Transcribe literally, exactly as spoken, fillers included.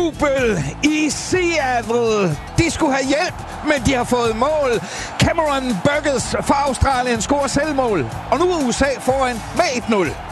jubel i Seattle. De skulle have hjælp, men de har fået mål. Cameron Burgess fra Australien scorer selvmål. Og nu er U S A foran med et nul.